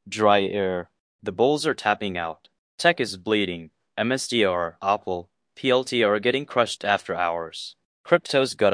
Dry air. The bulls are tapping out. Tech is bleeding. MSTR, Apple, PLT are getting crushed after hours. Crypto's got